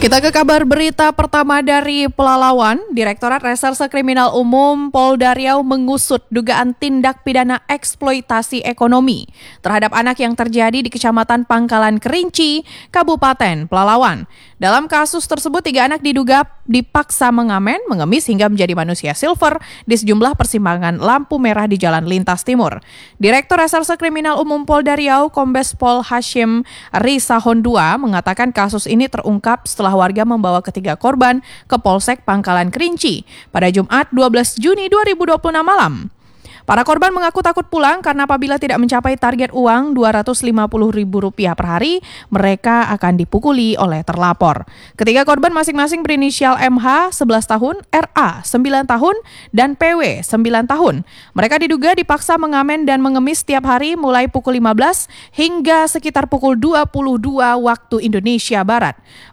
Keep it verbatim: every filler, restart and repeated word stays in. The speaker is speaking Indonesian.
Kita ke kabar berita pertama dari Pelalawan. Direktorat Reserse Kriminal Umum Polda Riau mengusut dugaan tindak pidana eksploitasi ekonomi terhadap anak yang terjadi di Kecamatan Pangkalan Kerinci, Kabupaten Pelalawan. Dalam kasus tersebut, tiga anak diduga dipaksa mengamen, mengemis hingga menjadi manusia silver di sejumlah persimpangan lampu merah di Jalan Lintas Timur. Direktur Reserse Kriminal Umum Polda Riau, Kombes Pol Hashim Risahon dua, mengatakan kasus ini terungkap setelah warga membawa ketiga korban ke Polsek Pangkalan Kerinci pada Jumat dua belas Juni dua ribu dua puluh enam malam. Para korban mengaku takut pulang karena apabila tidak mencapai target uang dua ratus lima puluh ribu rupiah per hari, mereka akan dipukuli oleh terlapor. Ketiga korban masing-masing berinisial M H sebelas tahun, R A sembilan tahun, dan P W sembilan tahun. Mereka diduga dipaksa mengamen dan mengemis setiap hari mulai pukul lima belas hingga sekitar pukul dua puluh dua waktu Indonesia Barat.